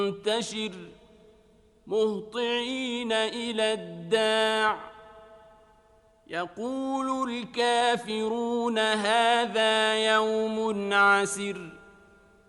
منتشر مهطعين إلى الداع يقول الكافرون هذا يوم عسر